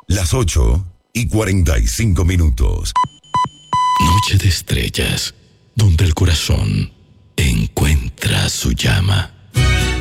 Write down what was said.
Las 8:45. Noche de estrellas, donde el corazón encuentra su llama.